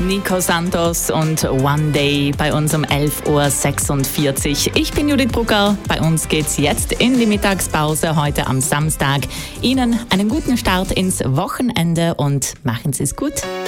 Nico Santos und One Day bei uns um 11.46 Uhr. Ich bin Judith Brucker. Bei uns geht's jetzt in die Mittagspause heute am Samstag. Ihnen einen guten Start ins Wochenende und machen Sie es gut.